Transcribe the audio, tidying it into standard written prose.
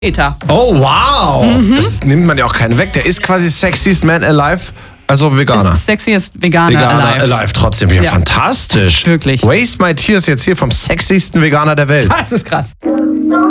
Peter. Oh, wow. Das nimmt man ja auch keinen weg. Der ist quasi Sexiest Man Alive, also Veganer. Sexiest Veganer alive. Trotzdem. Ja, fantastisch. Wirklich. Waste My Tears jetzt hier vom sexiesten Veganer der Welt. Das ist krass.